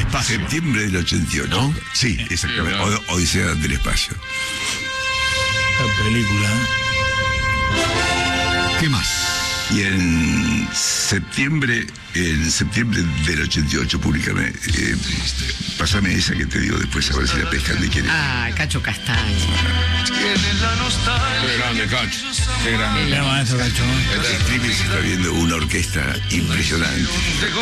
espacio. Septiembre del 88. ¿No? Sí, exactamente. Sí, claro. Odisea del espacio. La película. ¿Qué más? Y en septiembre del 88, públicame, pásame esa que te digo después, a ver si la pescan de quién es. Ah, Cacho Castaño. Qué grande, Cacho. Qué grande. Maestro Cacho. En streaming se está viendo una orquesta impresionante.